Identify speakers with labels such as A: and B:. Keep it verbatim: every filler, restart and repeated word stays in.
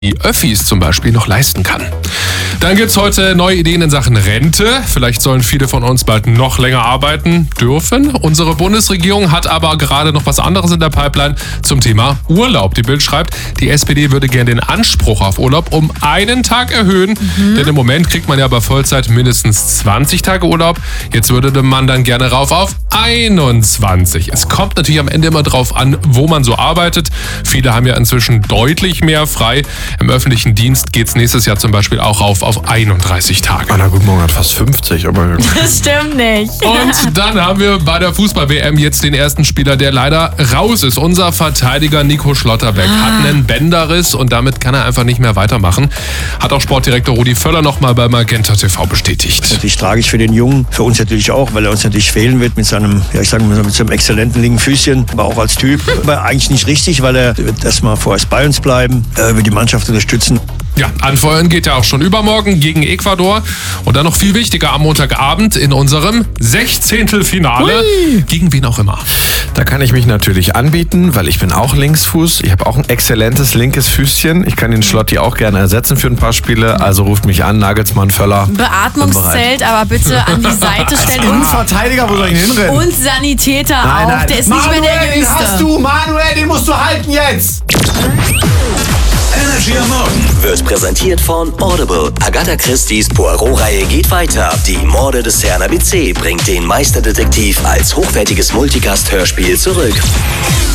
A: die Öffis zum Beispiel noch leisten kann. Dann gibt's heute neue Ideen in Sachen Rente. Vielleicht sollen viele von uns bald noch länger arbeiten dürfen. Unsere Bundesregierung hat aber gerade noch was anderes in der Pipeline zum Thema Urlaub. Die Bild schreibt, die S P D würde gerne den Anspruch auf Urlaub um einen Tag erhöhen. Mhm. Denn im Moment kriegt man ja bei Vollzeit mindestens zwanzig Tage Urlaub. Jetzt würde man dann gerne rauf auf einundzwanzig. Es kommt natürlich am Ende immer drauf an, wo man so arbeitet. Viele haben ja inzwischen deutlich mehr frei. Im öffentlichen Dienst geht's nächstes Jahr zum Beispiel auch rauf auf einunddreißig Tage.
B: Anna Gutmorgen hat fast fünfzig, aber...
C: Das stimmt nicht.
A: Und dann haben wir bei der Fußball-W M jetzt den ersten Spieler, der leider raus ist. Unser Verteidiger Nico Schlotterbeck ah. hat einen Bänderriss und damit kann er einfach nicht mehr weitermachen. Hat auch Sportdirektor Rudi Völler nochmal bei Magenta T V bestätigt.
D: Natürlich tragisch für den Jungen, für uns natürlich auch, weil er uns natürlich fehlen wird mit seinem, ja ich sage mal, mit seinem exzellenten linken Füßchen, aber auch als Typ. Aber eigentlich nicht richtig, weil er wird erstmal vorerst bei uns bleiben, er wird die Mannschaft unterstützen.
A: Ja, anfeuern geht ja auch schon übermorgen gegen Ecuador. Und dann noch viel wichtiger am Montagabend in unserem Sechzehntelfinale. Hui. Gegen wen auch immer.
B: Da kann ich mich natürlich anbieten, weil ich bin auch Linksfuß. Ich habe auch ein exzellentes linkes Füßchen. Ich kann den Schlotti auch gerne ersetzen für ein paar Spiele. Also ruft mich an, Nagelsmann, Völler.
C: Beatmungszelt, aber bitte an die Seite stellen.
B: Und Verteidiger, wo soll ich hinrennen?
C: Und Sanitäter
B: nein,
C: auch.
B: Nein.
C: Der ist
B: Manuel,
C: nicht mehr der
B: den
C: Jüngste.
B: hast du, Manuel, den musst du halten jetzt.
E: Energy am Morgen wird präsentiert von Audible. Agatha Christie's Poirot-Reihe geht weiter. Die Morde des Herrn A B C bringt den Meisterdetektiv als hochwertiges Multicast-Hörspiel zurück.